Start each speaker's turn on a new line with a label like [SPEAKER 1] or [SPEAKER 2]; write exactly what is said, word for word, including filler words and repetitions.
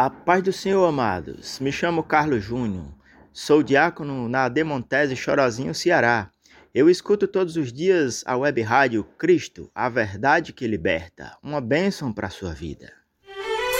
[SPEAKER 1] A paz do Senhor, amados. Me chamo Carlos Júnior. Sou diácono na Demontese Chorozinho, Ceará. Eu escuto todos os dias a web rádio Cristo, a verdade que liberta. Uma bênção para a sua vida.